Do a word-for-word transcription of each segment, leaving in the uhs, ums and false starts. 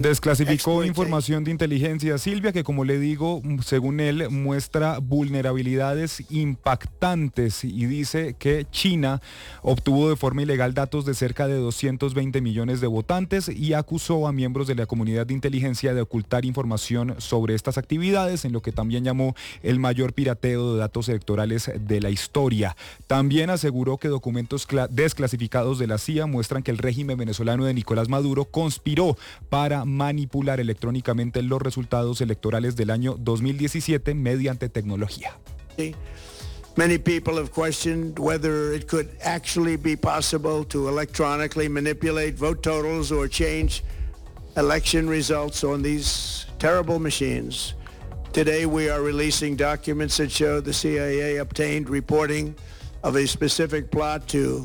Desclasificó información de inteligencia, Silvia, que como le digo, según él, muestra vulnerabilidades impactantes y dice que China obtuvo de forma ilegal datos de cerca de doscientos veinte millones de votantes y acusó a miembros de la comunidad de inteligencia de ocultar información sobre estas actividades, en lo que también llamó el mayor pirateo de datos electorales de la historia. También aseguró que documentos desclasificados de la C I A muestran que el régimen venezolano de Nicolás Maduro conspiró para manipular electrónicamente los resultados electorales del año dos mil diecisiete mediante tecnología. Many people have questioned whether it could actually be possible to electronically manipulate vote totals or change election results on these terrible machines. Today we are releasing documents that show the C I A obtained reporting of a specific plot to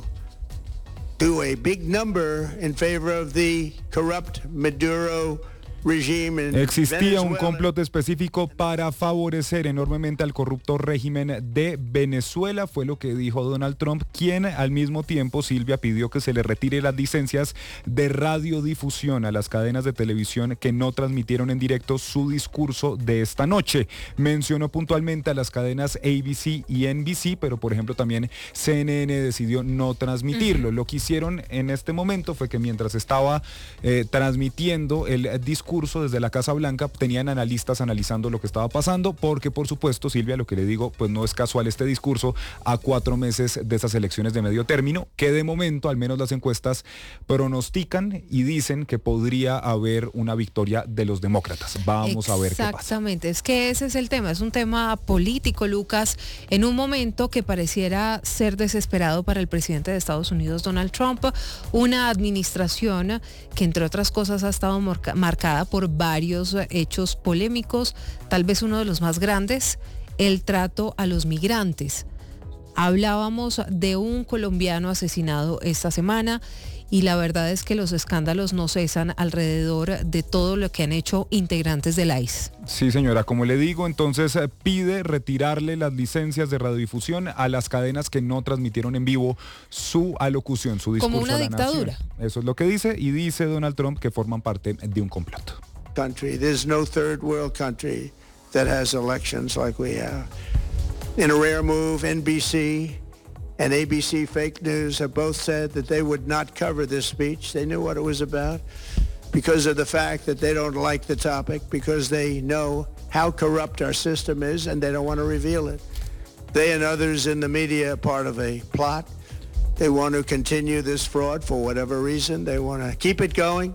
do a big number in favor of the corrupt Maduro regime in Existía un Venezuela. complot específico para favorecer enormemente al corrupto régimen de Venezuela, fue lo que dijo Donald Trump, quien al mismo tiempo, Silvia, pidió que se le retire las licencias de radiodifusión a las cadenas de televisión que no transmitieron en directo su discurso de esta noche. Mencionó puntualmente a las cadenas A B C y N B C, pero por ejemplo también C N N decidió no transmitirlo. Uh-huh. Lo que hicieron en este momento fue que mientras estaba eh, transmitiendo el discurso desde la Casa Blanca, tenían analistas analizando lo que estaba pasando, porque por supuesto, Silvia, lo que le digo, pues no es casual este discurso a cuatro meses de esas elecciones de medio término, que de momento, al menos las encuestas, pronostican y dicen que podría haber una victoria de los demócratas. Vamos a ver qué pasa. Exactamente, es que ese es el tema, es un tema político, Lucas, en un momento que pareciera ser desesperado para el presidente de Estados Unidos, Donald Trump, una administración que entre otras cosas ha estado marca- marcada por varios hechos polémicos, tal vez uno de los más grandes, el trato a los migrantes. Hablábamos de un colombiano asesinado esta semana y la verdad es que los escándalos no cesan alrededor de todo lo que han hecho integrantes del I C E. Sí, señora, como le digo, entonces eh, pide retirarle las licencias de radiodifusión a las cadenas que no transmitieron en vivo su alocución, su discurso. Como una a la dictadura. nación. Eso es lo que dice, y dice Donald Trump que forman parte de un complot. Country. There's no third world country that has elections like we have. In a rare move, N B C and A B C Fake News have both said that they would not cover this speech. They knew what it was about because of the fact that they don't like the topic, because they know how corrupt our system is and they don't want to reveal it. They and others in the media are part of a plot. They want to continue this fraud for whatever reason. They want to keep it going.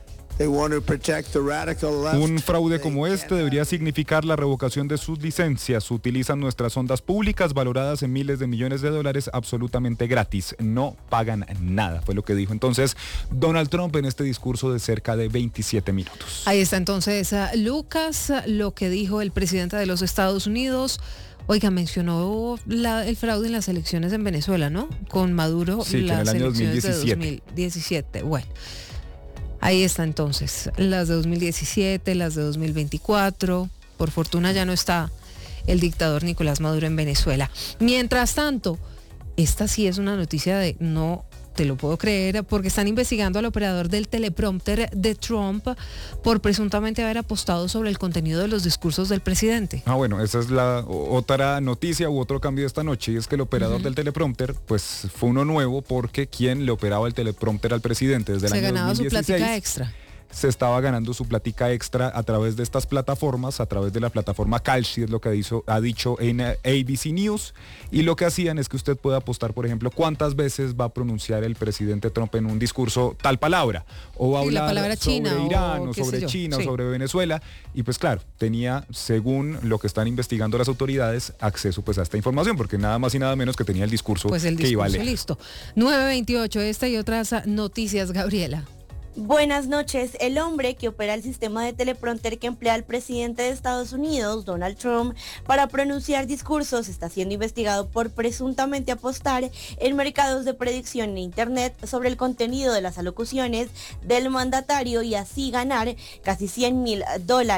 Un fraude como este debería significar la revocación de sus licencias. Utilizan nuestras ondas públicas valoradas en miles de millones de dólares absolutamente gratis. No pagan nada, fue lo que dijo entonces Donald Trump en este discurso de cerca de veintisiete minutos. Ahí está entonces Lucas, lo que dijo el presidente de los Estados Unidos. Oiga, mencionó la, el fraude en las elecciones en Venezuela, ¿no? Con Maduro, sí, las en el año elecciones dos mil diecisiete. de dos mil diecisiete. Bueno. Ahí está entonces, las de dos mil diecisiete, las de dos mil veinticuatro. Por fortuna ya no está el dictador Nicolás Maduro en Venezuela. Mientras tanto, esta sí es una noticia de no te lo puedo creer, porque están investigando al operador del teleprompter de Trump por presuntamente haber apostado sobre el contenido de los discursos del presidente. Ah, bueno, esa es la otra noticia u otro cambio de esta noche, y es que el operador Uh-huh. del teleprompter, pues fue uno nuevo, porque quien le operaba el teleprompter al presidente desde el Se año ganaba dos mil dieciséis, su plática extra. se estaba ganando su plática extra a través de estas plataformas, a través de la plataforma Kalshi, es lo que ha dicho, ha dicho en A B C News, y lo que hacían es que usted puede apostar, por ejemplo, cuántas veces va a pronunciar el presidente Trump en un discurso tal palabra, o va a Sí, la hablar palabra sobre China, Irán, o o qué sé sobre yo. China, Sí. o sobre Venezuela, y pues claro, tenía, según lo que están investigando las autoridades, acceso pues a esta información, porque nada más y nada menos que tenía el discurso, Pues el que iba a discurso leer. listo. nueve veintiocho, esta y otras noticias, Gabriela. Buenas noches. El hombre que opera el sistema de teleprompter que emplea el presidente de Estados Unidos, Donald Trump, para pronunciar discursos, está siendo investigado por presuntamente apostar en mercados de predicción en Internet sobre el contenido de las alocuciones del mandatario y así ganar casi cien mil dólares.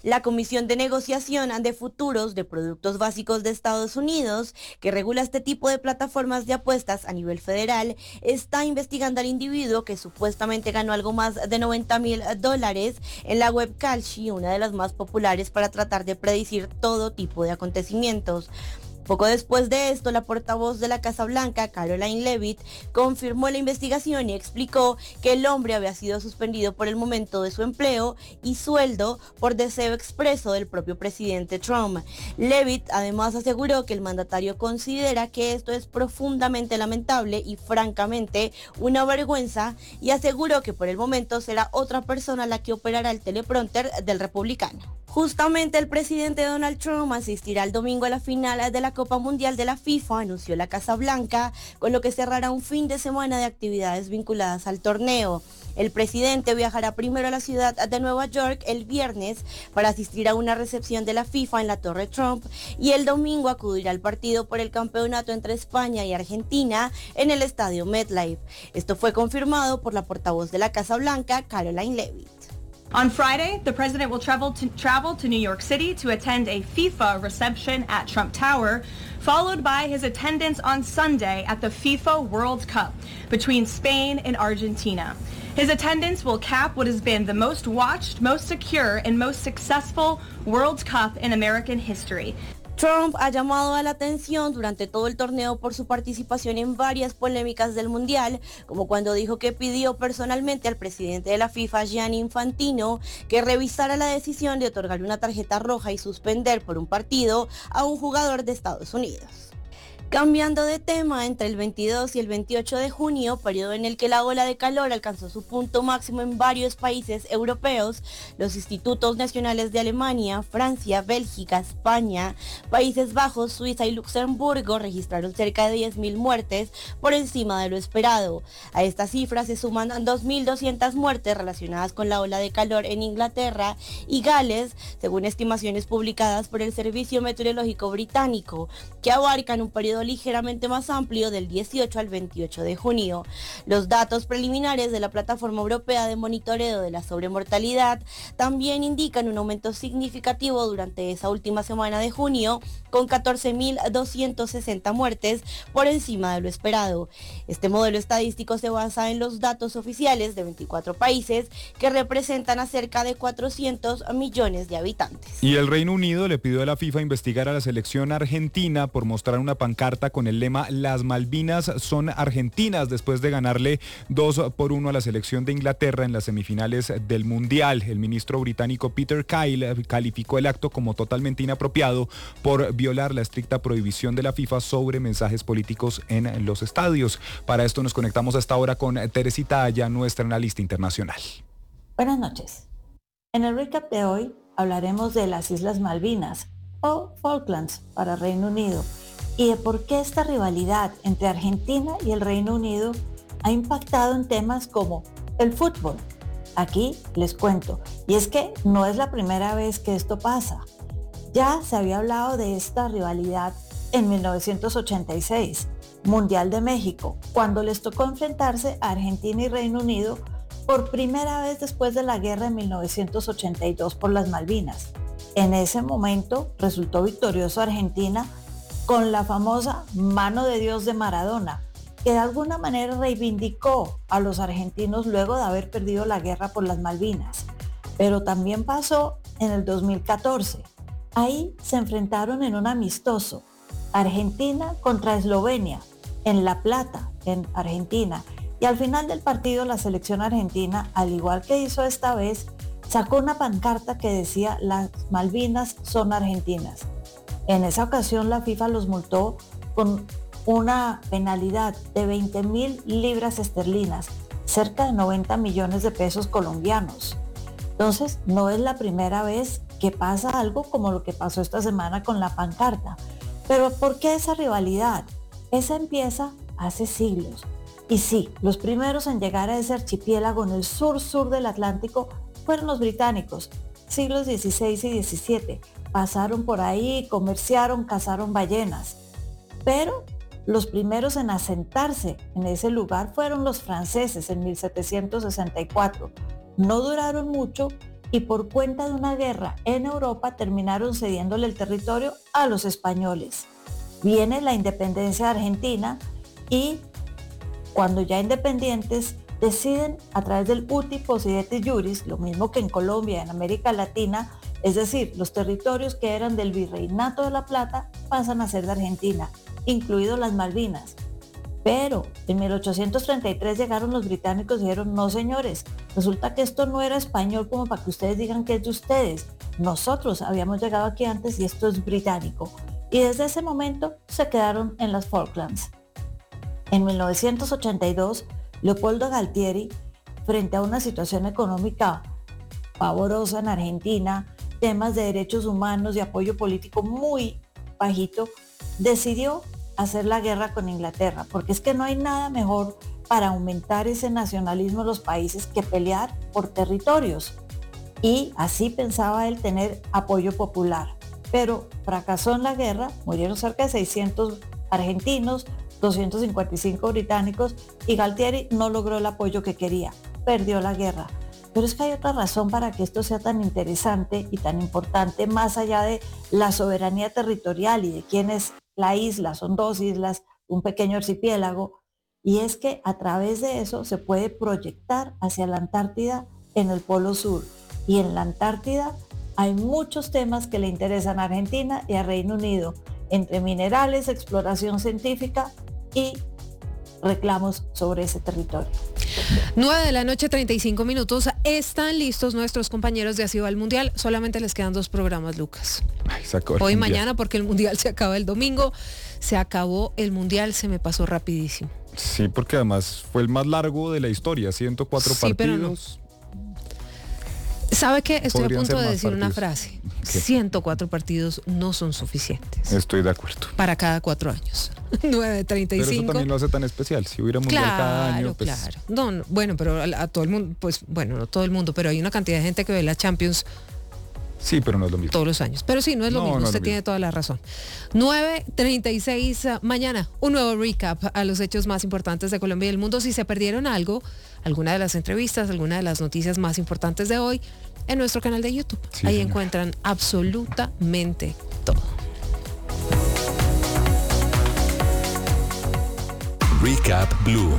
La Comisión de Negociación de Futuros de Productos Básicos de Estados Unidos, que regula este tipo de plataformas de apuestas a nivel federal, está investigando al individuo que supuestamente ganó algo más de noventa mil dólares en la web Kalshi, una de las más populares para tratar de predecir todo tipo de acontecimientos. Poco después de esto, la portavoz de la Casa Blanca, Karoline Leavitt, confirmó la investigación y explicó que el hombre había sido suspendido por el momento de su empleo y sueldo por deseo expreso del propio presidente Trump. Leavitt además aseguró que el mandatario considera que esto es profundamente lamentable y francamente una vergüenza, y aseguró que por el momento será otra persona la que operará el teleprompter del republicano. Justamente el presidente Donald Trump asistirá el domingo a la final de la Copa Mundial de la FIFA, anunció la Casa Blanca, con lo que cerrará un fin de semana de actividades vinculadas al torneo. El presidente viajará primero a la ciudad de Nueva York el viernes para asistir a una recepción de la FIFA en la Torre Trump, y el domingo acudirá al partido por el campeonato entre España y Argentina en el estadio MetLife. Esto fue confirmado por la portavoz de la Casa Blanca, Karoline Leavitt. On Friday, the president will travel to, travel to New York City to attend a FIFA reception at Trump Tower, followed by his attendance on Sunday at the FIFA World Cup between Spain and Argentina. His attendance will cap what has been the most watched, most secure, and most successful World Cup in American history. Trump ha llamado a la atención durante todo el torneo por su participación en varias polémicas del Mundial, como cuando dijo que pidió personalmente al presidente de la FIFA, Gianni Infantino, que revisara la decisión de otorgarle una tarjeta roja y suspender por un partido a un jugador de Estados Unidos. Cambiando de tema, entre el veintidós y el veintiocho de junio, periodo en el que la ola de calor alcanzó su punto máximo en varios países europeos, los institutos nacionales de Alemania, Francia, Bélgica, España, Países Bajos, Suiza y Luxemburgo registraron cerca de diez mil muertes, por encima de lo esperado. A esta cifra se suman dos mil doscientas muertes relacionadas con la ola de calor en Inglaterra y Gales, según estimaciones publicadas por el Servicio Meteorológico Británico, que abarcan un periodo ligeramente más amplio del dieciocho al veintiocho de junio. Los datos preliminares de la Plataforma Europea de Monitoreo de la Sobremortalidad también indican un aumento significativo durante esa última semana de junio, con catorce mil doscientas sesenta muertes, por encima de lo esperado. Este modelo estadístico se basa en los datos oficiales de veinticuatro países que representan a cerca de cuatrocientos millones de habitantes. Y el Reino Unido le pidió a la FIFA investigar a la selección argentina por mostrar una pancarta con el lema "Las Malvinas son argentinas", después de ganarle dos por uno a la selección de Inglaterra en las semifinales del Mundial. El ministro británico Peter Kyle calificó el acto como totalmente inapropiado por violar la estricta prohibición de la FIFA sobre mensajes políticos en los estadios. Para esto nos conectamos hasta ahora con Teresita Aya, nuestra analista internacional. Buenas noches. En el recap de hoy hablaremos de las Islas Malvinas, o Falklands para Reino Unido, y de por qué esta rivalidad entre Argentina y el Reino Unido ha impactado en temas como el fútbol. Aquí les cuento, y es que no es la primera vez que esto pasa. Ya se había hablado de esta rivalidad en mil novecientos ochenta y seis, Mundial de México, cuando les tocó enfrentarse a Argentina y Reino Unido por primera vez después de la guerra de mil novecientos ochenta y dos por las Malvinas. En ese momento resultó victorioso Argentina con la famosa mano de Dios de Maradona, que de alguna manera reivindicó a los argentinos luego de haber perdido la guerra por las Malvinas. Pero también pasó en el dos mil catorce. Ahí se enfrentaron en un amistoso, Argentina contra Eslovenia, en La Plata, en Argentina. Y al final del partido la selección argentina, al igual que hizo esta vez, sacó una pancarta que decía "Las Malvinas son argentinas". En esa ocasión la FIFA los multó con una penalidad de veinte mil libras esterlinas, cerca de noventa millones de pesos colombianos. Entonces, no es la primera vez que pasa algo como lo que pasó esta semana con la pancarta. Pero ¿por qué esa rivalidad? Esa empieza hace siglos. Y sí, los primeros en llegar a ese archipiélago en el sur-sur del Atlántico fueron los británicos, siglos dieciséis y diecisiete. Pasaron por ahí, comerciaron, cazaron ballenas. Pero los primeros en asentarse en ese lugar fueron los franceses en mil setecientos sesenta y cuatro. No duraron mucho y por cuenta de una guerra en Europa terminaron cediéndole el territorio a los españoles. Viene la independencia de Argentina y cuando ya independientes deciden a través del uti possidetis juris, lo mismo que en Colombia, en América Latina, es decir, los territorios que eran del Virreinato de la Plata pasan a ser de Argentina, incluidos las Malvinas. Pero en mil ochocientos treinta y tres llegaron los británicos y dijeron, no señores, resulta que esto no era español como para que ustedes digan que es de ustedes. Nosotros habíamos llegado aquí antes y esto es británico. Y desde ese momento se quedaron en las Falklands. En mil novecientos ochenta y dos, Leopoldo Galtieri, frente a una situación económica pavorosa en Argentina, temas de derechos humanos y apoyo político muy bajito, decidió hacer la guerra con Inglaterra, porque es que no hay nada mejor para aumentar ese nacionalismo en los países que pelear por territorios. Y así pensaba él tener apoyo popular. Pero fracasó en la guerra, murieron cerca de seiscientos argentinos, doscientos cincuenta y cinco británicos y Galtieri no logró el apoyo que quería, perdió la guerra. Pero es que hay otra razón para que esto sea tan interesante y tan importante, más allá de la soberanía territorial y de quién es la isla, son dos islas, un pequeño archipiélago, y es que a través de eso se puede proyectar hacia la Antártida en el Polo Sur. Y en la Antártida hay muchos temas que le interesan a Argentina y a Reino Unido, entre minerales, exploración científica y reclamos sobre ese territorio. nueve de la noche, treinta y cinco minutos. Están listos nuestros compañeros de Así va el Mundial. Solamente les quedan dos programas, Lucas. Ay, se acabó el Hoy y mundial. mañana, porque el Mundial se acaba el domingo. Se acabó el Mundial, se me pasó rapidísimo. Sí, porque además fue el más largo de la historia, ciento cuatro Sí, pero no. partidos. ¿Sabe qué? Estoy a Podrían punto ser de más decir una partidos. frase. ¿Qué? ciento cuatro partidos no son suficientes Estoy de acuerdo. para cada cuatro años. nueve treinta y Pero eso cinco. también lo hace tan especial. Si hubiera mundial Claro, cada año, pues claro. No, no, bueno, pero a, a todo el mundo, pues bueno, no todo el mundo, pero hay una cantidad de gente que ve la Champions sí, pero no es lo mismo. todos los años. Pero sí, no es lo No, mismo, no es usted lo tiene mismo. toda la razón. nueve treinta y seis, uh, mañana, un nuevo recap a los hechos más importantes de Colombia y el mundo. Si se perdieron algo, alguna de las entrevistas, alguna de las noticias más importantes de hoy, en nuestro canal de YouTube. Sí, Ahí señora. encuentran absolutamente todo. Recap Blue.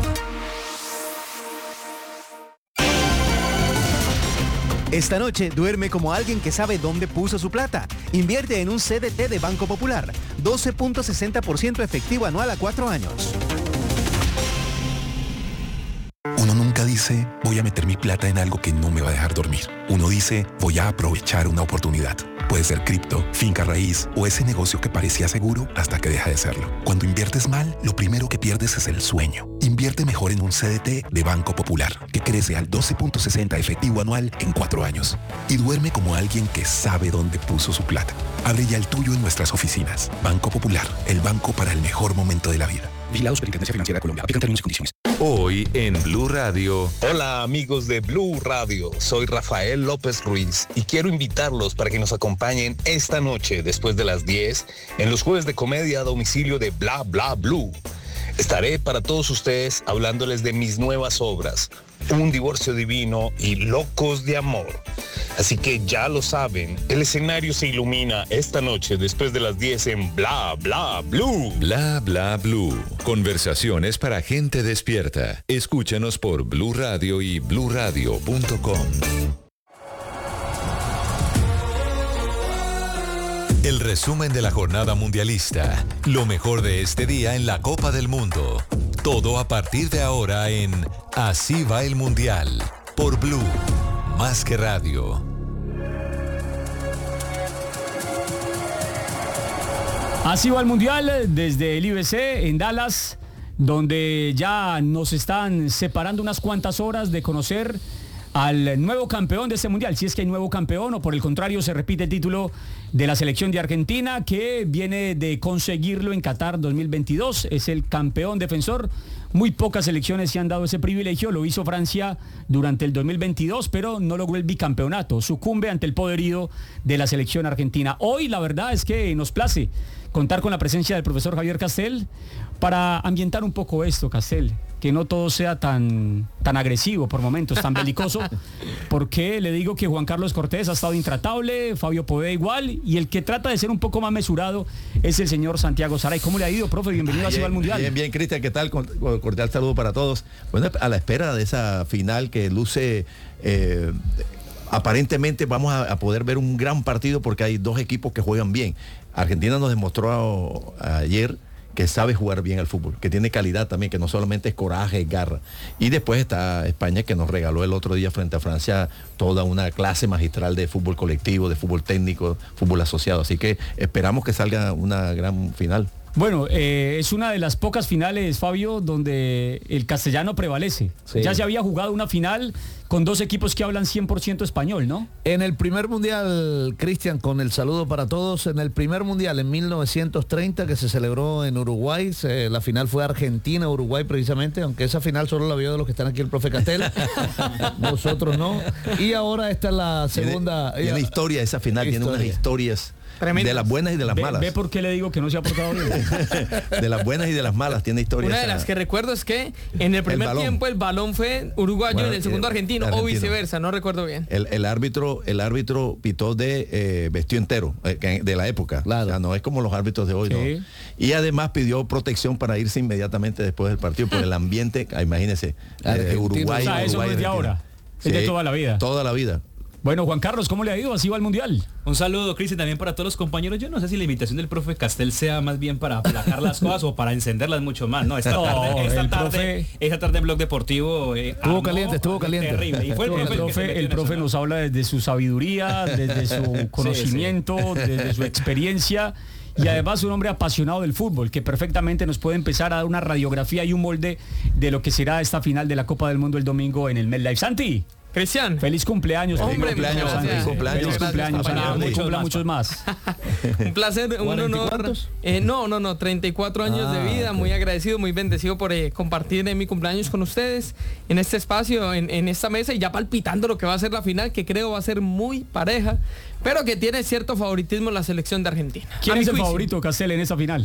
Esta noche duerme como alguien que sabe dónde puso su plata. Invierte en un C D T de Banco Popular. doce punto sesenta por ciento efectivo anual a cuatro años. Uno nunca dice, voy a meter mi plata en algo que no me va a dejar dormir. Uno dice, voy a aprovechar una oportunidad. Puede ser cripto, finca raíz o ese negocio que parecía seguro hasta que deja de serlo. Cuando inviertes mal, lo primero que pierdes es el sueño. Invierte mejor en un C D T de Banco Popular, que crece al doce punto sesenta efectivo anual en cuatro años. Y duerme como alguien que sabe dónde puso su plata. Abre ya el tuyo en nuestras oficinas. Banco Popular, el banco para el mejor momento de la vida. Vigilado Superintendencia Financiera de Colombia. Aplican términos y condiciones. Hoy en Blue Radio. Hola amigos de Blue Radio, soy Rafael López Ruiz y quiero invitarlos para que nos acompañen esta noche después de las diez en los jueves de comedia a domicilio de Bla Bla Blue. Estaré para todos ustedes hablándoles de mis nuevas obras, Un divorcio divino y Locos de amor. Así que ya lo saben, el escenario se ilumina esta noche después de las diez en Bla Bla Blue. Bla Bla Blue. Conversaciones para gente despierta. Escúchanos por Blue Radio y blue radio punto com. El resumen de la jornada mundialista. Lo mejor de este día en la Copa del Mundo. Todo a partir de ahora en Así va el Mundial. Por Blue. Más que radio. Así va el Mundial desde el I B C en Dallas, donde ya nos están separando unas cuantas horas de conocer al nuevo campeón de este Mundial, si es que hay nuevo campeón o por el contrario se repite el título de la selección de Argentina que viene de conseguirlo en Qatar dos mil veintidós, es el campeón defensor. Muy pocas selecciones se han dado ese privilegio, lo hizo Francia durante el dos mil veintidós, pero no logró el bicampeonato, sucumbe ante el poderío de la selección argentina. Hoy la verdad es que nos place contar con la presencia del profesor Javier Castel para ambientar un poco esto, Castel. que no todo sea tan, tan agresivo por momentos, tan belicoso, porque le digo que Juan Carlos Cortés ha estado intratable, Fabio Poveda igual, y el que trata de ser un poco más mesurado es el señor Santiago Saray. ¿Cómo le ha ido, profe? Bienvenido bien, así al Mundial. Bien, bien, Cristian, ¿qué tal? Cordial saludo para todos. Bueno, a la espera de esa final que luce... Eh, aparentemente vamos a, a poder ver un gran partido porque hay dos equipos que juegan bien. Argentina nos demostró a, a ayer que sabe jugar bien al fútbol, que tiene calidad también, que no solamente es coraje y garra. Y después está España, que nos regaló el otro día frente a Francia toda una clase magistral de fútbol colectivo, de fútbol técnico, fútbol asociado. Así que esperamos que salga una gran final. Bueno, eh, es una de las pocas finales, Fabio, donde el castellano prevalece. Sí. Ya se había jugado una final con dos equipos que hablan cien por ciento español, ¿no? En el primer mundial, Cristian, con el saludo para todos, en el primer mundial en mil novecientos treinta que se celebró en Uruguay, se, la final fue Argentina-Uruguay precisamente, aunque esa final solo la vio de los que están aquí el profe Castel, nosotros no. Y ahora esta es la segunda... Tiene, tiene historia esa final, historia. Tiene unas historias... Tremendas. De las buenas y de las ve, malas. ¿Ve por qué le digo que no se ha portado bien? De las buenas y de las malas, tiene historia. Una de las que recuerdo es que en el primer el tiempo el balón fue uruguayo, bueno, y en el segundo argentino, argentino, o viceversa, no recuerdo bien. El, el árbitro el árbitro pitó de eh, vestido entero, eh, de la época. Claro. O sea, no es como los árbitros de hoy, sí. ¿no? Y además pidió protección para irse inmediatamente después del partido por el ambiente, imagínense, eh, Uruguay. O sea, eso Uruguay, no es de ahora, sí, es de toda la vida. Toda la vida. Bueno, Juan Carlos, ¿cómo le ha ido? Así va el Mundial. Un saludo, Cris, y también para todos los compañeros. Yo no sé si la invitación del profe Castel sea más bien para aplacar las cosas o para encenderlas mucho más. No, esta no, tarde, esta tarde, profe... esta tarde en Blog Deportivo... Eh, estuvo armó, caliente, estuvo caliente. Terrible. Y fue el profe, el profe, el profe nos habla desde su sabiduría, desde su conocimiento, sí, sí. desde su experiencia. Y además un hombre apasionado del fútbol, que perfectamente nos puede empezar a dar una radiografía y un molde de lo que será esta final de la Copa del Mundo el domingo en el MetLife. Santi. Cristian. Feliz cumpleaños. Hombre, feliz cumpleaños, Santi. Feliz cumpleaños. Feliz cumpleaños, Santi. Cumpla muchos más. Un placer, un honor. Eh, no, no, no, treinta y cuatro años ah, de vida, okay. Muy agradecido, muy bendecido por eh, compartir en mi cumpleaños con ustedes, en este espacio, en, en esta mesa, y ya palpitando lo que va a ser la final, que creo va a ser muy pareja, pero que tiene cierto favoritismo la selección de Argentina. ¿Quién es el juicio? favorito, Castel, en esa final?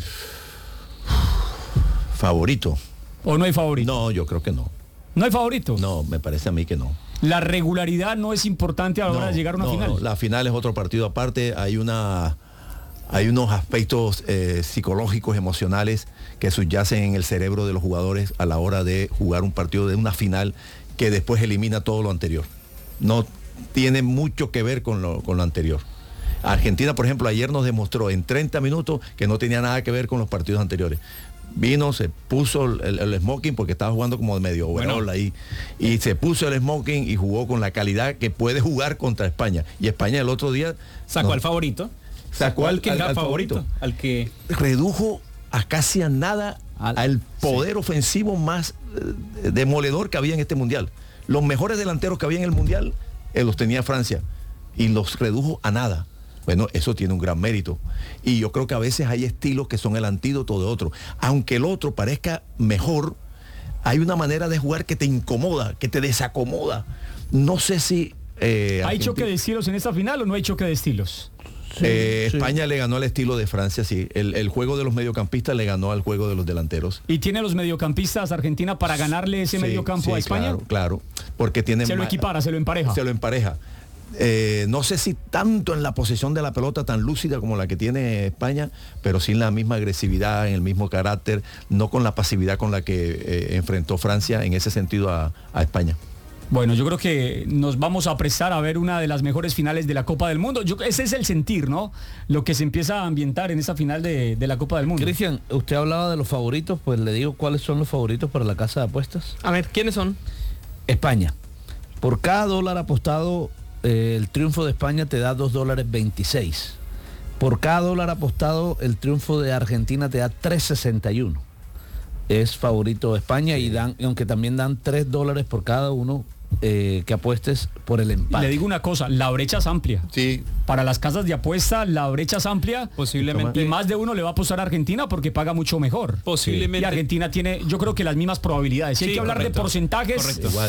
¿Favorito? ¿O no hay favorito? No, yo creo que no. ¿No hay favorito? No, me parece a mí que no. La regularidad no es importante a la hora no, de llegar a una no, final. No, la final es otro partido aparte. Hay una, hay unos aspectos eh, psicológicos, emocionales que subyacen en el cerebro de los jugadores a la hora de jugar un partido de una final que después elimina todo lo anterior. No tiene mucho que ver con lo, con lo anterior. Argentina, por ejemplo, ayer nos demostró en treinta minutos que no tenía nada que ver con los partidos anteriores. Vino, se puso el, el smoking porque estaba jugando como de medio bueno. ahí y se puso el smoking y jugó con la calidad que puede jugar contra España. Y España el otro día sacó no, al favorito. Sacó al, al, al favorito. favorito. Al que redujo a casi a nada al, al poder sí. ofensivo más eh, demoledor que había en este mundial. Los mejores delanteros que había en el mundial eh, los tenía Francia y los redujo a nada. Bueno, eso tiene un gran mérito. Y yo creo que a veces hay estilos que son el antídoto de otro. Aunque el otro parezca mejor, hay una manera de jugar que te incomoda, que te desacomoda. No sé si... Eh, ¿Hay choque de estilos en esta final o no hay choque de estilos? Sí, eh, sí. España le ganó al estilo de Francia, sí. El, el juego de los mediocampistas le ganó al juego de los delanteros. ¿Y tiene los mediocampistas Argentina para ganarle ese sí, mediocampo sí, a España? Claro, claro. Porque tiene se lo equipara, se lo empareja. Se lo empareja. Eh, no sé si tanto en la posesión de la pelota tan lúcida como la que tiene España, pero sin la misma agresividad, en el mismo carácter, no con la pasividad con la que eh, enfrentó Francia en ese sentido a, a España. Bueno, yo creo que nos vamos a prestar a ver una de las mejores finales de la Copa del Mundo. Yo, ese es el sentir, ¿no? Lo que se empieza a ambientar en esa final de, de la Copa del Mundo. Cristian, usted hablaba de los favoritos, pues le digo cuáles son los favoritos para la casa de apuestas. A ver, ¿quiénes son? España. Por cada dólar apostado, eh, el triunfo de España te da dos dólares veintiséis. Por cada dólar apostado, el triunfo de Argentina te da tres sesenta y uno. Es favorito España, sí. y dan, aunque también dan tres dólares por cada uno eh, que apuestes por el empate. Le digo una cosa, la brecha es amplia. Sí. Para las casas de apuesta, la brecha es amplia. Posiblemente. Y más de uno le va a apostar a Argentina porque paga mucho mejor. Posiblemente. Y Argentina tiene, yo creo que las mismas probabilidades. Si sí, hay que hablar correcto, de porcentajes. Correcto. Igual.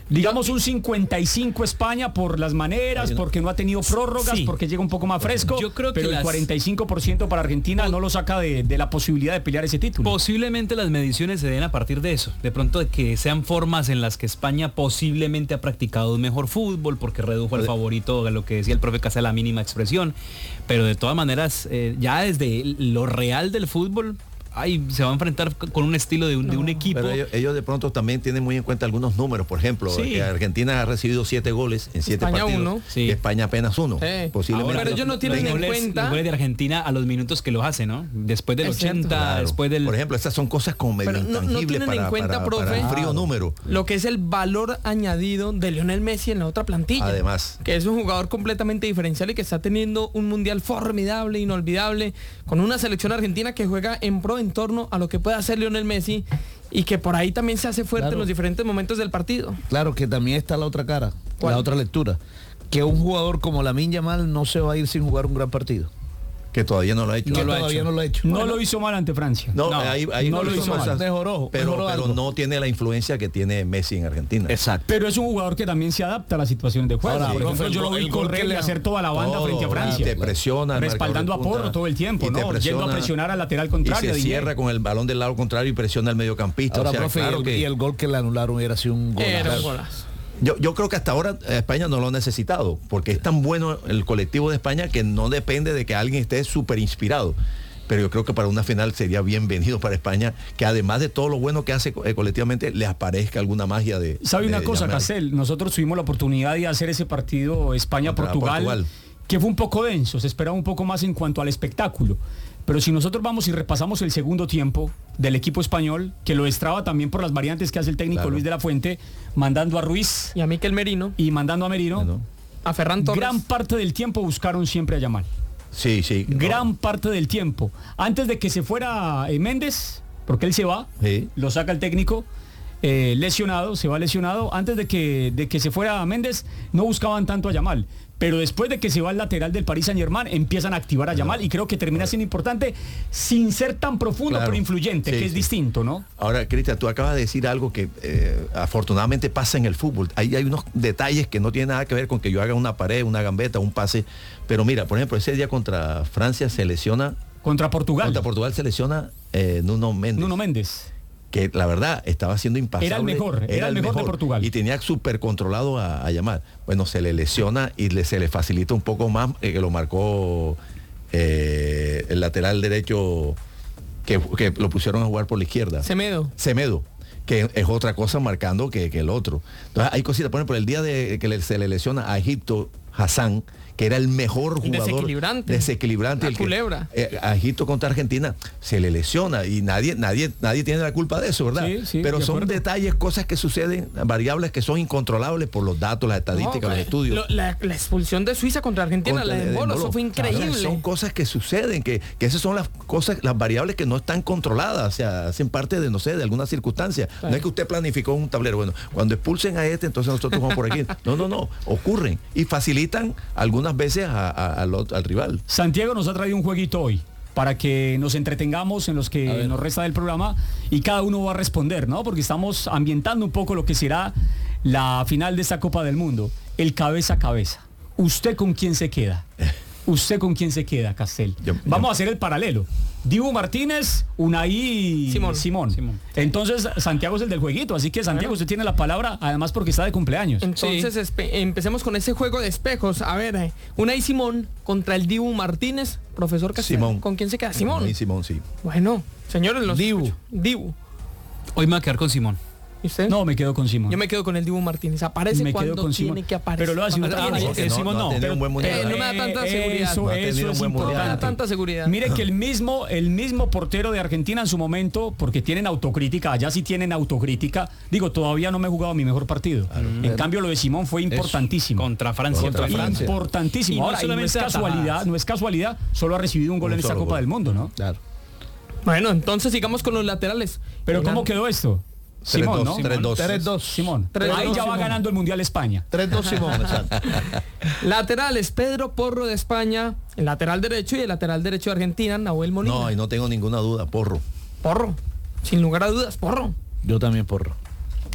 Digamos un cincuenta y cinco España por las maneras, porque no ha tenido prórrogas, Sí. porque llega un poco más fresco. Yo creo que pero el las- cuarenta y cinco por ciento para Argentina no lo saca de, de la posibilidad de pelear ese título. Posiblemente las mediciones se den a partir de eso, de pronto de que sean formas en las que España posiblemente ha practicado un mejor fútbol, porque redujo al favorito a lo que decía el profe Casa, la mínima expresión, pero de todas maneras, eh, ya desde lo real del fútbol, ay, se va a enfrentar con un estilo de un, de un equipo. Pero ellos, ellos de pronto también tienen muy en cuenta algunos números. Por ejemplo, Sí. que Argentina ha recibido siete goles en siete España partidos. uno. Y España apenas uno. Sí. Posiblemente. Pero ellos no tienen los en goles, cuenta- los goles de Argentina a los minutos que los hace, ¿no? Después del Es cierto. ochenta, Claro. después del... Por ejemplo, esas son cosas como medio Pero no- no intangibles tienen en para, cuenta, para- profe, para un frío número. lo que es el valor añadido de Lionel Messi en la otra plantilla. Además. Que es un jugador completamente diferencial y que está teniendo un mundial formidable, inolvidable, con una selección argentina que juega en pro en torno a lo que puede hacer Lionel Messi y que por ahí también se hace fuerte Claro. en los diferentes momentos del partido. Claro que también está la otra cara, ¿Cuál? la otra lectura. Que un jugador como Lamine Yamal no se va a ir sin jugar un gran partido. Que todavía no lo ha hecho. Que todavía no lo ha hecho. No Bueno, lo hizo mal ante Francia. No, ahí, ahí no lo hizo mal. cosas, Mejoró, pero, mejoró pero algo. no tiene la influencia que tiene Messi en Argentina. Exacto. Pero es un jugador que también se adapta a la situación de juego. Ahora, Por profe, ejemplo, el yo lo gol- vi el gol correr que y le- hacer toda la banda Todo, frente a Francia. y te presiona al respaldando a marcador de Porro punta, todo el tiempo, y te ¿no? Yendo a presiona, presionar al lateral Y contrario. se de cierra Diego. con el balón del lado contrario y presiona al mediocampista. Ahora, o sea, profe, claro y, el, que- y el gol que le anularon hubiera sido un gol. Era un golazo. Yo, yo creo que hasta ahora eh, España no lo ha necesitado, porque es tan bueno el colectivo de España que no depende de que alguien esté súper inspirado. Pero yo creo que para una final sería bienvenido para España, que además de todo lo bueno que hace eh, colectivamente, les aparezca alguna magia de... ¿Sabe una de cosa, llamar. Castel? Nosotros tuvimos la oportunidad de hacer ese partido España-Portugal, Contra Portugal. que fue un poco denso, se esperaba un poco más en cuanto al espectáculo. Pero si nosotros vamos y repasamos el segundo tiempo del equipo español, que lo destraba también por las variantes que hace el técnico Claro. Luis de la Fuente, mandando a Ruiz Y a Mikel Merino, y mandando a Merino, Bueno, a Ferran Torres. gran parte del tiempo buscaron siempre a Yamal. sí, sí. no. Gran parte del tiempo. Antes de que se fuera eh, Méndez, porque él se va, Sí. lo saca el técnico, eh, lesionado, se va lesionado. Antes de que, de que se fuera Méndez, no buscaban tanto a Yamal. Pero después de que se va el lateral del Paris Saint Germain, empiezan a activar a Yamal y creo que termina siendo importante sin ser tan profundo, Claro. pero influyente, Sí, que es sí. distinto, ¿no? Ahora, Cristian, tú acabas de decir algo que eh, afortunadamente pasa en el fútbol. Ahí hay unos detalles que no tienen nada que ver con que yo haga una pared, una gambeta, un pase. Pero mira, por ejemplo, ese día contra Francia se lesiona, Contra Portugal. contra Portugal se lesiona eh, Nuno Méndez. Nuno Méndez. Que la verdad estaba siendo impasable. Era el mejor, era el mejor de Portugal. Y tenía súper controlado a, a Yamal. Bueno, se le lesiona y le, se le facilita un poco más, eh, que lo marcó eh, el lateral derecho, que, que lo pusieron a jugar por la izquierda. Semedo. Semedo, que es otra cosa marcando que, que el otro. Entonces hay cositas, por ejemplo, el día de que le- se le lesiona a Egipto, Hassan, que era el mejor Y jugador desequilibrante. desequilibrante, La el que- culebra. eh, a Egipto contra Argentina se le lesiona y nadie nadie nadie tiene la culpa de eso, ¿verdad? Sí, sí, Pero de son acuerdo. detalles, cosas que suceden, variables que son incontrolables por los datos, las estadísticas, No, los que- estudios. lo- la, la expulsión de Suiza contra Argentina, Contra la de el Embolo, Embolo. eso fue Claro, increíble. son cosas que suceden, que, que esas son las cosas, las variables que no están controladas, o sea, hacen parte de, no sé, de alguna circunstancia. Claro. No es que usted planificó un tablero, bueno, cuando expulsen a este, entonces nosotros vamos por aquí. No, no, no, ocurren y facilitan algunas veces a- a- al, otro- al rival. Santiago nos ha traído un jueguito hoy para que nos entretengamos en los que nos resta del programa y cada uno va a responder, ¿no? Porque estamos ambientando un poco lo que será la final de esta Copa del Mundo. El cabeza a cabeza. ¿Usted con quién se queda? ¿Usted con quién se queda, Castel? Yo- Vamos yo- a hacer el paralelo. Dibu Martínez, Unai Simón. Simón. Simón. Entonces, Santiago es el del jueguito, así que Santiago, usted tiene la palabra, además porque está de cumpleaños. Entonces espe- empecemos con ese juego de espejos. A ver, eh, Unai Simón contra el Dibu Martínez. Profesor Castel, Simón. ¿con quién se queda? Simón. Y Simón, sí. Bueno, señores, los Dibu. escucho. Dibu. Hoy me voy a quedar con Simón. ¿Y usted? No, me quedo con Simón. Yo me quedo con el Dibu Martínez. Aparece Me quedo cuando con tiene Simón. que aparecer. Pero lo hace Cuando otra- tiene ah, que- eh, Simón no, no, ha tenido pero- un buen mundial. Eh, no me da tanta Eh, seguridad. Eso, No ha tenido eso un es buen mundial. No me da importante. tanta seguridad. Mire que el mismo, el mismo portero de Argentina en su momento, porque tienen autocrítica, allá sí tienen autocrítica, digo, todavía no me he jugado mi mejor partido. En cambio, lo de Simón fue importantísimo. Contra Francia. Contra fue Francia. Importantísimo. Y no Ahora, y no es solamente casualidad, atajadas. no es casualidad, solo ha recibido un gol Un en esta solo Copa gol. del Mundo, ¿no? Claro. Bueno, entonces sigamos con los laterales. Pero Eran- ¿cómo quedó esto? tres Simón, dos, ¿no? tres dos. tres dos. Simón. tres Ahí dos, ya va Simón. ganando el Mundial España. tres dos Simón, exacto. Laterales, Pedro Porro de España, el lateral derecho y el lateral derecho de Argentina, Nahuel Molina. No, y no tengo ninguna duda, Porro. Porro, sin lugar a dudas, Porro. Yo también porro.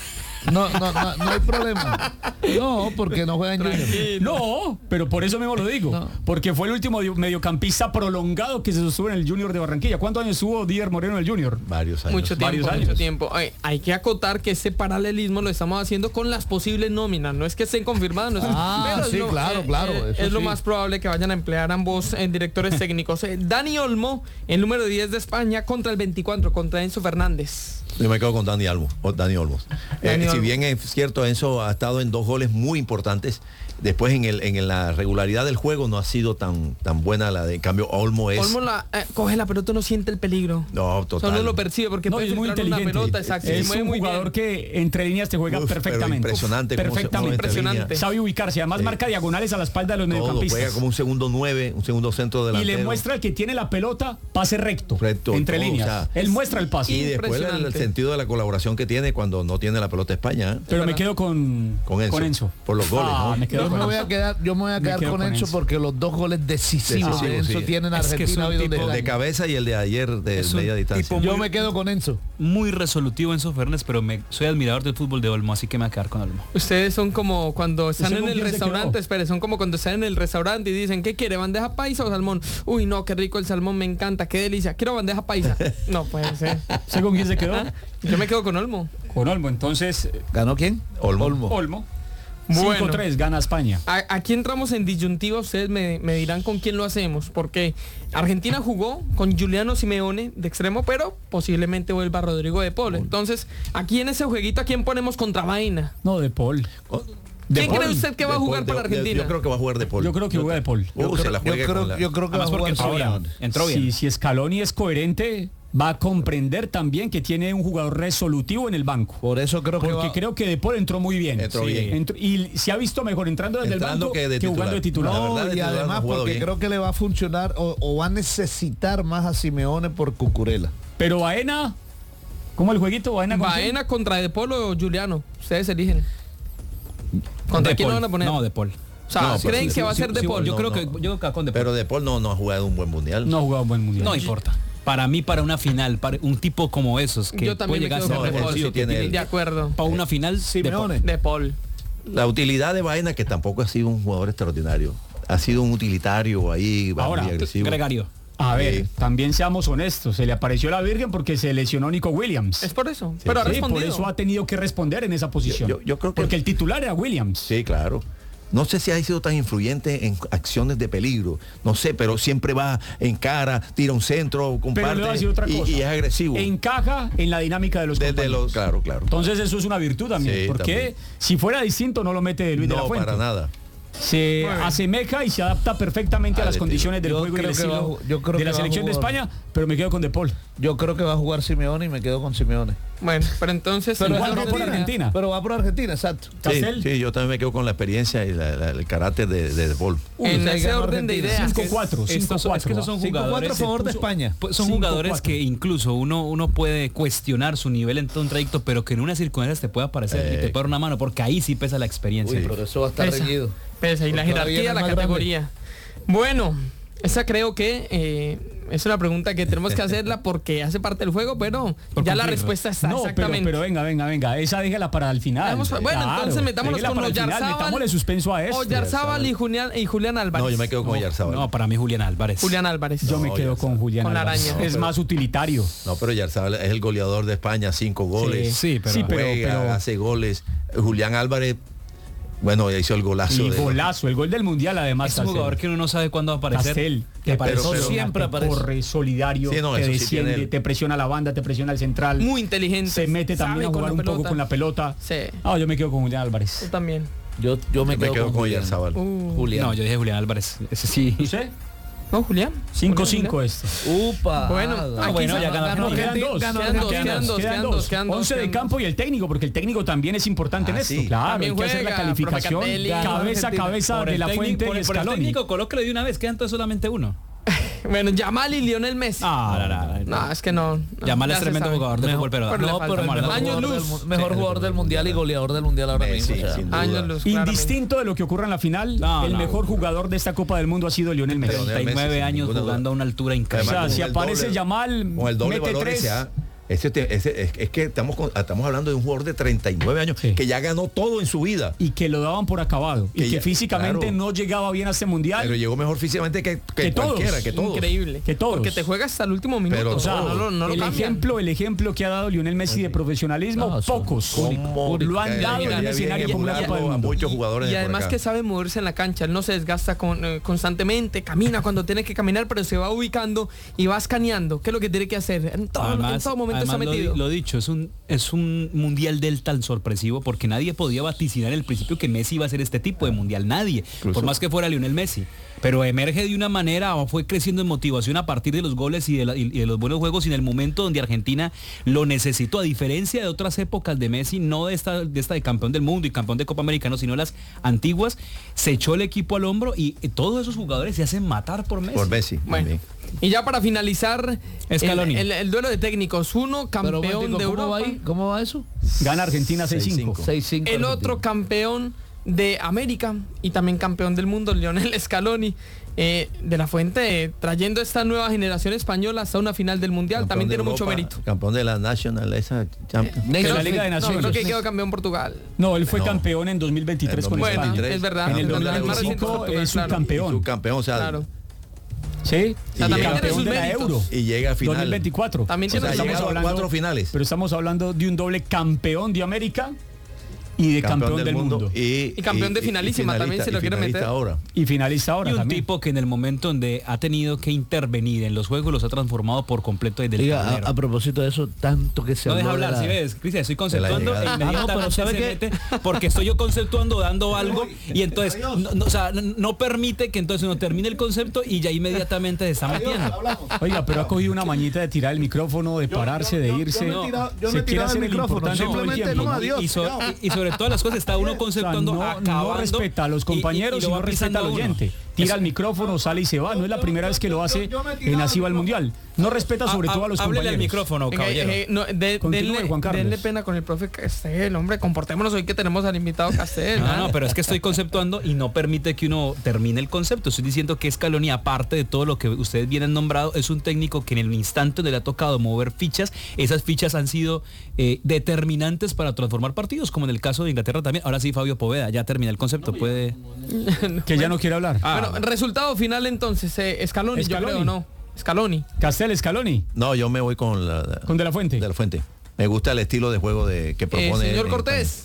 No, no, no, no hay problema. No, porque no juegan Junior. No, pero por eso mismo lo digo. No. Porque fue el último mediocampista prolongado que se sostuvo en el Junior de Barranquilla. ¿Cuántos años estuvo Dier Moreno en el Junior? Varios años. Mucho tiempo, Varios años. mucho tiempo. Ay, hay que acotar que ese paralelismo lo estamos haciendo con las posibles nóminas. No es que estén confirmadas, no es ah, pero sí, es lo, claro, eh, claro. Eh, eso es sí. lo más probable que vayan a emplear ambos eh, directores técnicos. Eh, Dani Olmo, el número diez de España, contra el veinticuatro, contra Enzo Fernández. Yo me quedo con Dani Olmos. O Dani Olmos. Dani eh, si bien es cierto, Enzo ha estado en dos goles muy importantes, después en el en la regularidad del juego no ha sido tan tan buena la de en cambio Olmo es. Olmo la, eh, coge la pelota, no siente el peligro. No, total. Solo lo percibe porque no, puede es muy inteligente. Una pelota, exacto, es se un muy jugador bien. que entre líneas te juega Uf, perfectamente. Impresionante. Uf, perfectamente. Impresionante. Sabe ubicarse, además sí. marca diagonales a la espalda de los Todo, mediocampistas. juega como un segundo nueve, un segundo centro delantero. Y le muestra al que tiene la pelota pase recto, recto entre todo, líneas. O sea, Él muestra el pase. Y después el, el sentido de la colaboración que tiene cuando no tiene la pelota España. ¿eh? Pero me quedo con, con, Enzo, con Enzo. Por los goles, ah, ¿no? Me quedo yo, con me voy a quedar, yo me voy a quedar con, con Enzo, Enzo porque los dos goles decisivos de Enzo sí. tienen a Argentina hoy donde de cabeza y el de ayer de media distancia. Yo me quedo con Enzo. Muy resolutivo Enzo Fernández, pero me, soy admirador del fútbol de Olmo, así que me voy a quedar con Olmo. Ustedes son como cuando están en el restaurante, espere, son como cuando están en el restaurante y dicen, ¿qué quiere? ¿Bandeja paisa o salmón? Uy, no, qué rico el salmón, me encanta, qué delicia. Quiero bandeja paisa. No puede ser. ¿Sé con quién se quedó? Yo me quedo con Olmo. Con Olmo, entonces. ¿Ganó quién? Olmo. Olmo. Olmo. Bueno, cinco tres gana España. A, aquí entramos en disyuntiva, ustedes me, me dirán con quién lo hacemos, porque Argentina jugó con Giuliano Simeone de extremo, pero posiblemente vuelva Rodrigo de Paul. Entonces, aquí en ese jueguito, ¿a quién ponemos contra Vaina? No, de Paul. ¿Quién cree usted que va a jugar para Argentina? Yo creo que va a jugar de Paul. Yo creo que juega de Paul. Uh, se la juega yo, creo, la... yo creo que Además va a jugar entró bien. Entró bien. Si, si Scaloni es coherente, va a comprender también que tiene un jugador resolutivo en el banco. Por eso creo que Porque va... creo que De Paul entró muy bien. Entró sí. bien. Entró, y se ha visto mejor entrando desde entrando el banco que, de que jugando de titular. No, verdad, y de además no porque bien. creo que le va a funcionar o, o va a necesitar más a Simeone por Cucurella. Pero Baena, ¿cómo el jueguito? Baena, Baena contra De Paul o Giuliano. Ustedes eligen. ¿Contra quién lo van a poner? No, De Paul. O sea, no, ¿creen sí, que va a sí, ser De sí, Paul? Yo no, creo no. que yo creo que con De Paul. Pero De Paul no, no ha jugado un buen mundial. No ha jugado un buen mundial. No importa. Para mí, para una final, para un tipo como esos que yo puede llegar a ser no, De Paul, sí, tiene el... de acuerdo. Para una final, Simeone. De Paul. La utilidad de Baena, que tampoco ha sido un jugador extraordinario, ha sido un utilitario ahí, Ahora, muy agresivo. Gregario. A ver, sí. también seamos honestos, se le apareció la Virgen porque se lesionó Nico Williams. Es por eso. Sí, pero ha sí, respondido. por eso ha tenido que responder en esa posición. Yo, yo, yo creo que... Porque el titular era Williams. Sí, claro. No sé si ha sido tan influyente en acciones de peligro, no sé, pero siempre va en cara, tira un centro, comparte pero le voy a decir otra y, cosa. y es agresivo. Encaja en la dinámica de los Desde compañeros. los, claro, claro. Entonces eso es una virtud también, Sí, porque también. si fuera distinto no lo mete Luis no, de la Fuente. para nada. Se asemeja y se adapta perfectamente a las condiciones del yo juego y el creo que estilo va- yo creo de la que va a selección de jugar. España, pero me quedo con De Paul. Yo creo que va a jugar Simeone y me quedo con Simeone. Bueno, pero entonces... Pero igual en va por Argentina. Pero va por Argentina, exacto. Sí, Castel. sí, yo también me quedo con la experiencia y la- la- el carácter de, de, de Paul. Uh, en ese ganó orden de Argentina. ideas. cinco cuatro, Estos son- es que esos son cinco cuatro jugadores a favor de puso- España. pues son cinco jugadores cuatro. que incluso uno uno puede cuestionar su nivel en todo un trayecto, pero que en unas circunstancias te puede aparecer Eh. y te puede dar una mano, porque ahí sí pesa la experiencia. Uy, pero eso va a estar Pesa. reñido. Pesa, y la Porque ahora jerarquía, viene la el más categoría. Bueno, esa creo que eh, es una pregunta que tenemos que hacerla porque hace parte del juego, pero Por ya la cumplir. respuesta está No, pero, exactamente. pero venga, venga, venga, esa déjala para el final. Vamos, bueno, entonces metámonos déjela con para el final, Oyarzábal. metámosle suspenso a esto. Oyarzábal y Julián, y Julián Álvarez. No, yo me quedo con Oyarzábal. No, para mí Julián Álvarez. Julián Álvarez. Yo me No, quedo ya con está. Julián Con la Álvarez. araña. Es No, pero- más utilitario. No, pero Oyarzábal es el goleador de España, cinco goles. Sí, pero, Sí, pero- juega, pero- hace goles. Julián Álvarez, bueno, hizo el golazo. Y de- golazo, el gol del mundial además. es un jugador que uno no sabe cuándo va a aparecer. Castel, que que aparece. pero- siempre aparece. corre, solidario, Sí, no, te eso sí desciende, tiene él. te presiona la banda, te presiona el central. Muy inteligente. Se mete también sabe a con jugar la un poco pelota. con la pelota. Sí. Ah, yo me quedo con Julián Álvarez. Yo también. Yo, yo me, Yo me quedo, quedo con con Julián. Oyarzábal. Uh, Julián. No, yo dije Julián Álvarez. Ese sí. ¿Usted? ¿No, Julián? cinco Julián, cinco esto. Upa. Bueno, Ah, aquí bueno, se- ya ganó ganó Argentina. Argentina. Quedan dos. Quedan dos, Quedan dos, quedan dos, quedan quedan dos. dos, quedan dos, once de quedan campo y el técnico, porque el técnico también es importante Ah, en esto. sí. Claro, También hay que hacer la juega, calificación profe Catelli. cabeza a Argentina. cabeza Por de el la técnico- Fuente por y el- por el Scaloni. técnico, colóquelo de una vez, quedan entonces solamente uno. Bueno, Yamal y Lionel Messi. Ah, no, no, no. No, es que no. no, Yamal ya es se tremendo sabe. jugador de Mejor- fútbol, pero pero le No, falta. pero el mejor, Años jugador, luz. del, mejor jugador del mundial y goleador del mundial ahora Messi, mismo. o sea. sin duda. Años luz, claramente. Indistinto de lo que ocurra en la final, No, el no. mejor jugador de esta Copa del Mundo ha sido Lionel Messi. Pero- treinta y nueve Messi, sin años ninguna duda. jugando a una altura O increíble. sea, Además, si con el aparece doble- Yamal, Con el doble mete valor tres. ese, ah, ese te- ese- es, es que estamos, con- estamos hablando de un jugador de treinta y nueve años Sí. que ya ganó todo en su vida. Y que lo daban por acabado. Que y que ya- físicamente claro. no llegaba bien a este mundial. Pero llegó mejor físicamente que, que, Que todos. cualquiera, que todos. Increíble. Que todos. Porque te juega hasta el último minuto. Pero o sea, todos. no lo, no lo el cambian. ejemplo, el ejemplo que ha dado Lionel Messi de profesionalismo, No, son pocos ¿Cómo? lo han Ya- dado ya en un viene escenario como la Copa del emulando a Mundo. muchos jugadores Y de por además acá. que sabe moverse en la cancha, él no se desgasta con, eh, constantemente, camina cuando tiene que caminar, pero se va ubicando y va escaneando. ¿Qué es lo que tiene que hacer? En todo, Además, en todo momento momento está además metido. Lo, lo dicho, es un, es un mundial del tan sorpresivo porque nadie podía vaticinar en el principio que Messi iba a ser este tipo de mundial, nadie, Incluso, por más que fuera Lionel Messi. Pero emerge de una manera o fue creciendo en motivación a partir de los goles y de, la, y de los buenos juegos y en el momento donde Argentina lo necesitó, a diferencia de otras épocas de Messi, no de esta de, esta de campeón del mundo y campeón de Copa Americana, sino las antiguas, se echó el equipo al hombro y todos esos jugadores se hacen matar por Messi. Por Messi. Bueno, y ya para finalizar, Scaloni. el, el, el duelo de técnicos, uno campeón Pero, de ¿cómo Europa. va ahí? ¿Cómo va eso? Gana Argentina seis cinco. seis cinco. El otro campeón de América y también campeón del mundo, Lionel Scaloni. Eh, de la Fuente, eh, trayendo esta nueva generación española hasta una final del Mundial, Campeón también de tiene Europa, mucho mérito. Campeón de la National, esa Champions. De Creo la que- Liga de no, Naciones. creo que quedó campeón Portugal. No, él fue No. campeón en dos mil veintitrés con Bueno, España. es verdad. En el Campeón de la dos mil veinticinco Portugal, es claro. subcampeón. Subcampeón, o sea, Claro. Sí, sea, y también tiene campeón sus de la méritos. Euro. y llega a final. dos mil veinticuatro. También O tiene sea, sus llega a méritos. cuatro finales. Pero estamos hablando de un doble campeón de América y de campeón, del mundo. Y, Y campeón de finalísima también, si lo y quiere finalista meter. ahora. Y finalista ahora Y un también. tipo que en el momento donde ha tenido que intervenir en los juegos los ha transformado por completo desde el Diga, tablero. a, a propósito de eso, tanto que se No deja habló de hablar, la- si ves, Cristian, estoy conceptuando llegada. e Ah, no, inmediatamente pero ¿sabe se qué? mete porque estoy yo conceptuando, dando algo y entonces, no, no, o sea, no, no permite que entonces uno termine el concepto y ya inmediatamente se está metiendo. Oiga, pero ha cogido una mañita de tirar el micrófono, de pararse, de irse. yo me he tirado- yo me Se he quiere tirado el hacer el micrófono, importante todo el simplemente tiempo. no, ¿no? adiós. Y, so- y- y sobre todas las cosas está uno O sea, conceptuando, no, no acabando, respeta a los compañeros y, lo no va respeta pisando al a uno. oyente. Tira el micrófono, sale y se va. No es la primera vez que lo hace en Así va el Mundial. No respeta sobre Ah, todo a los háblele compañeros. al micrófono, Venga, caballero. eh, no, de- Continúe, denle, Juan Carlos. denle pena con el profe Castel, hombre, comportémonos hoy que tenemos al invitado Castel. No, ¿ah? no, pero es que estoy conceptuando y no permite que uno termine el concepto. Estoy diciendo que Scaloni, aparte de todo lo que ustedes vienen nombrado, es un técnico que en el instante donde le ha tocado mover fichas, esas fichas han sido eh, determinantes para transformar partidos, como en el caso de Inglaterra también. Ahora sí, Fabio Poveda, ya termina el concepto, puede... Que ya no quiere hablar. Ah, Bueno, resultado final entonces, eh, Scaloni, yo Scaloni. creo, ¿no? Scaloni. Castel, Scaloni, No, yo me voy con la, con De la Fuente. de la Fuente. Me gusta el estilo de juego de que Eh, propone. señor en Cortés,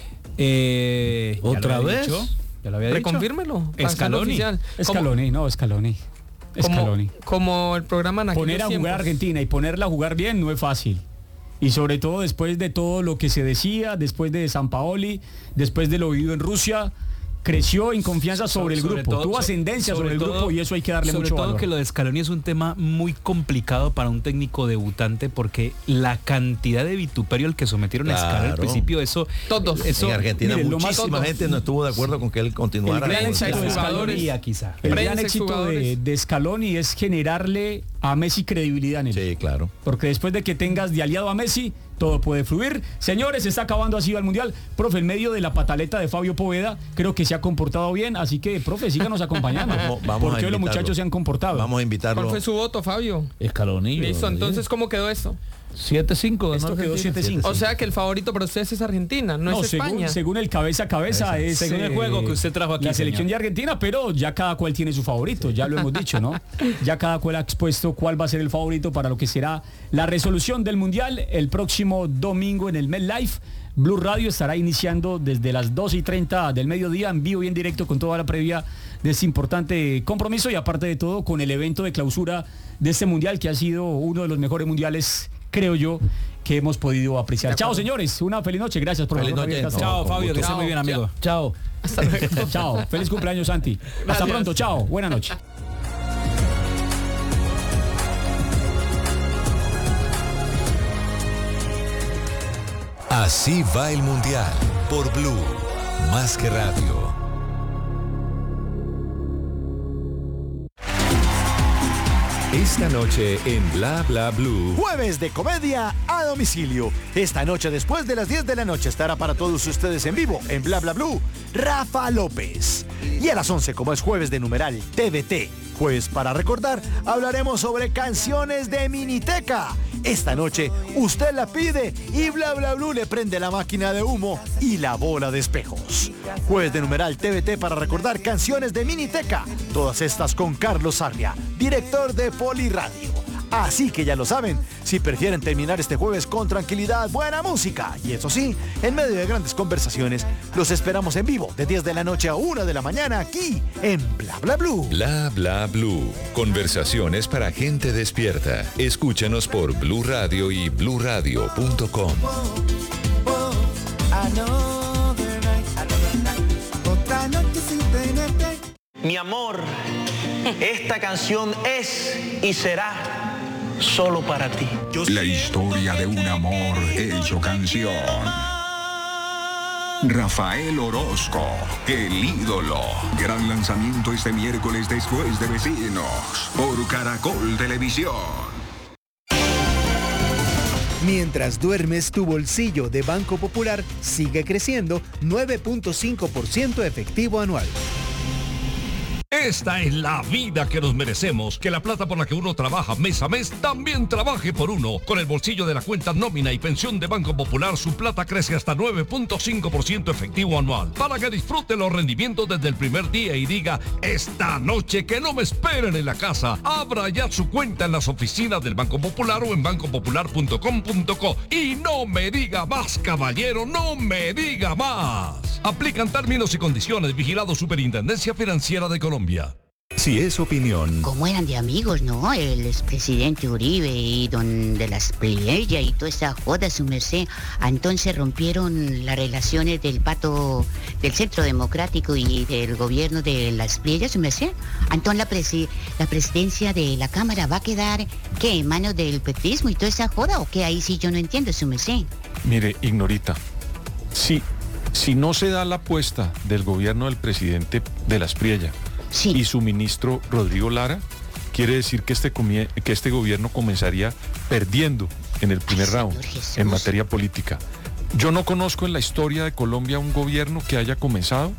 Eh, ya ¿Otra lo había vez? dicho, ya lo había dicho. reconfírmelo. para hacerlo Scaloni. oficial. Scaloni, no, Scaloni. Como, Scaloni. como, como el programa en aquellos Poner a jugar a tiempos. Argentina y ponerla a jugar bien no es fácil. Y sobre todo después de todo lo que se decía, después de San Paoli, después de lo vivido en Rusia, creció en confianza sobre, el grupo, todo- tuvo ascendencia sobre, el todo- grupo y eso hay que darle sobre mucho todo valor. que lo de Scaloni es un tema muy complicado para un técnico debutante porque la cantidad de vituperio al que sometieron a Scaloni al Claro. principio, eso... Todos. Eso, en Argentina mire, lo más- muchísima todos. gente no estuvo de acuerdo con que él continuara. El gran con- éxito de jugadores. Scaloni, quizá. el gran Prensa, éxito de, exjugadores. de Scaloni es generarle a Messi credibilidad en él. Sí, claro. Porque después de que tengas de aliado a Messi, todo puede fluir. Señores, se está acabando así el Mundial. Profe, en medio de la pataleta de Fabio Poveda, creo que se ha comportado bien. Así que, profe, síganos acompañando. Vamos- vamos porque a hoy los invitarlo. muchachos se han comportado. Vamos a invitarlo. ¿Cuál fue su voto, Fabio? Scaloni. Listo, entonces, ¿cómo quedó esto? siete cinco. Esto quedó siete cinco. O sea que el favorito para ustedes es Argentina, no, es según, España. según el cabeza a cabeza es Según el eh, juego que usted trajo aquí, la selección señor. de Argentina, pero ya cada cual tiene su favorito, ya lo hemos dicho, ¿no? Ya cada cual ha expuesto cuál va a ser el favorito para lo que será la resolución del Mundial el próximo domingo en el MetLife. Blue Radio estará iniciando desde las dos y treinta del mediodía en vivo y en directo con toda la previa de este importante compromiso y aparte de todo con el evento de clausura de este Mundial que ha sido uno de los mejores mundiales, creo yo, que hemos podido apreciar. Chao, señores. Una feliz noche. Gracias por Feliz la noche. Chao, Fabio, que esté Chao, muy bien, amigo. Chao. Hasta luego. Chao. Feliz cumpleaños, Santi. Hasta Gracias. pronto. Chao. Buenas noches. Así va el Mundial por Blue, más que radio. Esta noche en Bla Bla Blue. Jueves de comedia a domicilio. Esta noche después de las diez de la noche estará para todos ustedes en vivo en Bla Bla Blue Rafa López. Y a las once, como es jueves de numeral T V T, jueves para recordar, hablaremos sobre canciones de Miniteca. Esta noche usted la pide y Bla Bla Blue le prende la máquina de humo y la bola de espejos. Jueves de numeral T V T para recordar canciones de Miniteca. Todas estas con Carlos Sarria, director de Poliradio. Así que ya lo saben, si prefieren terminar este jueves con tranquilidad, buena música, y eso sí, en medio de grandes conversaciones, los esperamos en vivo de diez de la noche a una de la mañana aquí en Bla Bla Blue. Bla Bla Blue. Conversaciones para gente despierta. Escúchanos por Blue Radio y blue radio punto com. Mi amor, esta canción es y será solo para ti. La historia de un amor hecho canción. Rafael Orozco, el ídolo. Gran lanzamiento este miércoles después de Vecinos por Caracol Televisión. Mientras duermes, tu bolsillo de Banco Popular sigue creciendo nueve punto cinco por ciento efectivo anual. Esta es la vida que nos merecemos, que la plata por la que uno trabaja mes a mes también trabaje por uno. Con el bolsillo de la cuenta nómina y pensión de Banco Popular, su plata crece hasta nueve punto cinco por ciento efectivo anual. Para que disfrute los rendimientos desde el primer día y diga, esta noche que no me esperen en la casa. Abra ya su cuenta en las oficinas del Banco Popular o en banco popular punto com punto co. Y no me diga más, caballero, no me diga más. Aplican términos y condiciones. Vigilado Superintendencia Financiera de Colombia. Si es opinión. Como eran de amigos, ¿no? El expresidente Uribe y don de las Playa y toda esa joda, su merced. Entonces rompieron las relaciones del pato del Centro Democrático y del gobierno de las Playas, su merced. Entonces la, presi la presidencia de la Cámara va a quedar, ¿qué? ¿En manos del petrismo y toda esa joda? ¿O qué? Ahí sí yo no entiendo, su merced. Mire, Ignorita, si, si no se da la apuesta del gobierno del presidente de las Playa, sí, y su ministro Rodrigo Lara, quiere decir que este, que este gobierno comenzaría perdiendo en el primer Ay, round en materia política. Yo no conozco en la historia de Colombia un gobierno que haya comenzado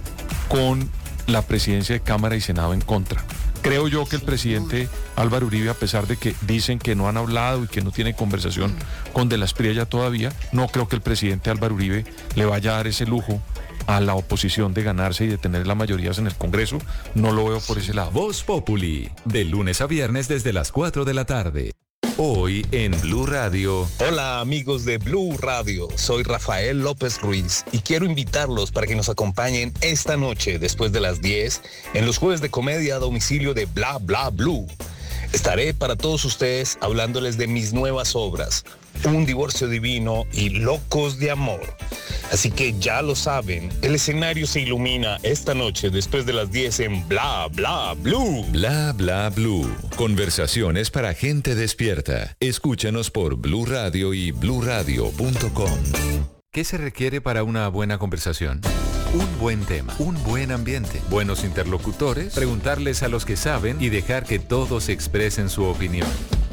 con la presidencia de Cámara y Senado en contra. Creo yo que el presidente Álvaro Uribe, a pesar de que dicen que no han hablado y que no tiene conversación con de las Playa todavía, no creo que el presidente Álvaro Uribe le vaya a dar ese lujo a la oposición de ganarse y de tener las mayorías en el Congreso. No lo veo por ese lado. Voz Populi, de lunes a viernes desde las cuatro de la tarde. Hoy en Blue Radio. Hola amigos de Blue Radio, soy Rafael López Ruiz y quiero invitarlos para que nos acompañen esta noche después de las diez en los jueves de comedia a domicilio de Bla Bla Blue. Estaré para todos ustedes hablándoles de mis nuevas obras, Un divorcio divino y Locos de amor. Así que ya lo saben, el escenario se ilumina esta noche después de las diez en Bla Bla Blue. Bla Bla Blue. Conversaciones para gente despierta. Escúchanos por Blue Radio y blue radio punto com. ¿Qué se requiere para una buena conversación? Un buen tema, un buen ambiente, buenos interlocutores, preguntarles a los que saben y dejar que todos expresen su opinión.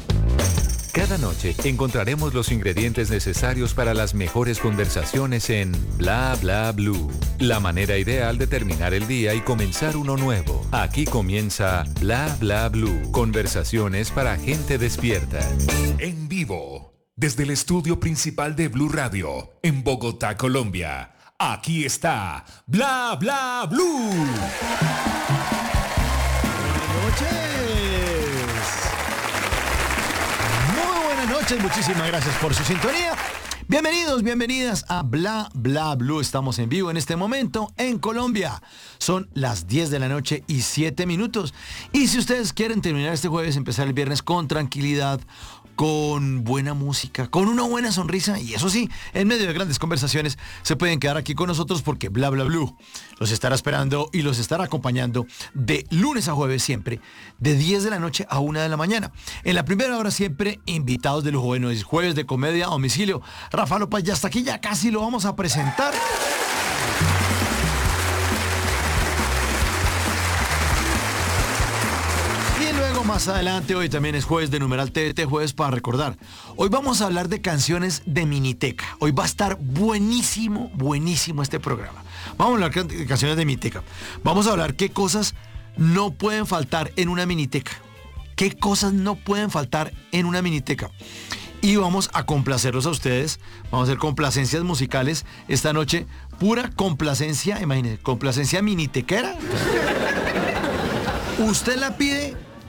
Cada noche encontraremos los ingredientes necesarios para las mejores conversaciones en Bla Bla Blue. La manera ideal de terminar el día y comenzar uno nuevo. Aquí comienza Bla Bla Blue. Conversaciones para gente despierta. En vivo, desde el estudio principal de Blue Radio, en Bogotá, Colombia. Aquí está Bla Bla Blue. Noches, muchísimas gracias por su sintonía. Bienvenidos, bienvenidas a Bla Bla Blue. Estamos en vivo en este momento en Colombia. Son las diez de la noche y siete minutos. Y si ustedes quieren terminar este jueves, empezar el viernes con tranquilidad, con buena música, con una buena sonrisa, y eso sí, en medio de grandes conversaciones, se pueden quedar aquí con nosotros porque Bla Bla Blue los estará esperando y los estará acompañando de lunes a jueves siempre, de diez de la noche a una de la mañana. En la primera hora siempre invitados de lujo. Bueno, es jueves de comedia a domicilio. Rafa López ya está aquí, ya casi lo vamos a presentar. Más adelante, hoy también es jueves de numeral T V T, jueves para recordar. Hoy vamos a hablar de canciones de Miniteca. Hoy va a estar buenísimo, buenísimo este programa. Vamos a hablar de canciones de Miniteca. Vamos a hablar qué cosas no pueden faltar en una Miniteca. Qué cosas no pueden faltar en una Miniteca. Y vamos a complacerlos a ustedes. Vamos a hacer complacencias musicales esta noche. Pura complacencia, imagínense, complacencia minitequera. Usted la pide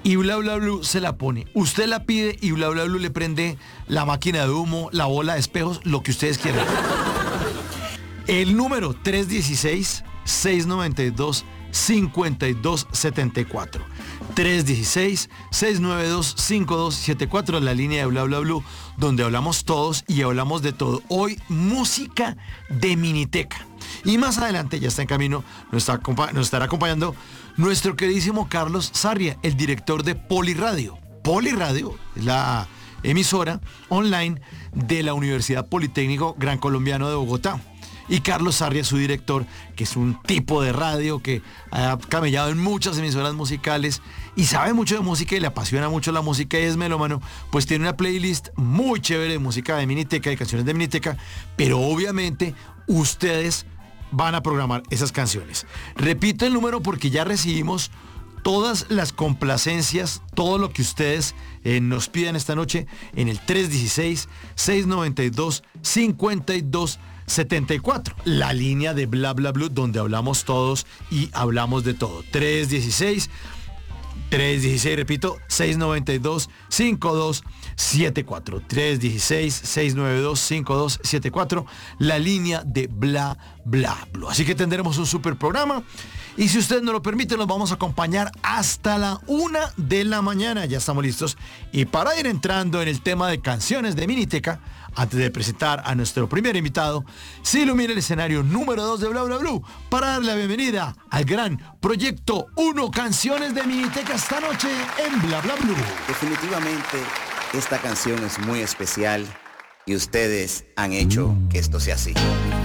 y Bla Bla Blue se la pone. Usted la pide y Bla Bla Blue le prende la máquina de humo, la bola de espejos, lo que ustedes quieran. El número tres uno seis, seis nueve dos, cinco dos siete cuatro. tres uno seis, seis nueve dos, cinco dos siete cuatro, la línea de Bla Bla Blue, donde hablamos todos y hablamos de todo. Hoy, música de Miniteca. Y más adelante, ya está en camino, nos, está, nos estará acompañando nuestro queridísimo Carlos Sarria, el director de Poliradio. Poliradio es la emisora online de la Universidad Politécnico Gran Colombiano de Bogotá. Y Carlos Sarria, su director, que es un tipo de radio que ha camellado en muchas emisoras musicales y sabe mucho de música y le apasiona mucho la música y es melómano, pues tiene una playlist muy chévere de música de Miniteca, de canciones de Miniteca, pero obviamente ustedes van a programar esas canciones. Repito el número porque ya recibimos todas las complacencias, todo lo que ustedes eh, nos pidan esta noche en el tres uno seis, seis nueve dos, cinco dos setenta y cuatro, la línea de Bla Bla Blue, donde hablamos todos y hablamos de todo. tres uno seis, tres uno seis, repito, seis nueve dos, cinco dos siete cuatro. tres uno seis, seis nueve dos, cinco dos siete cuatro, la línea de Bla Bla Blue. Así que tendremos un super programa. Y si usted nos lo permite, nos vamos a acompañar hasta la una de la mañana. Ya estamos listos. Y para ir entrando en el tema de canciones de Miniteca, antes de presentar a nuestro primer invitado, se ilumina el escenario número dos de Bla Bla Blue para darle la bienvenida al gran Proyecto uno, canciones de Miniteca esta noche en Bla Bla Blue. Definitivamente, esta canción es muy especial y ustedes han hecho que esto sea así. Con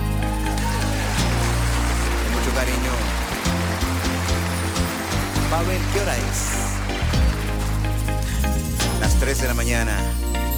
mucho cariño. Pavel, ¿qué hora es? Las tres de la mañana.